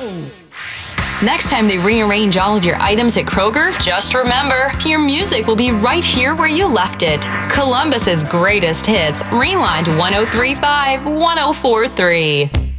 Next time they rearrange all of your items at Kroger, just remember, your music will be right here where you left it. Columbus's greatest hits, Rewind 103.5, 104.3.